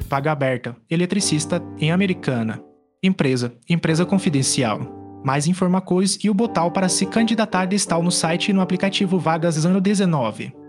vaga aberta, eletricista em Americana. Empresa confidencial. Mais informações e o botão para se candidatar está no site e no aplicativo Vagas ano 19.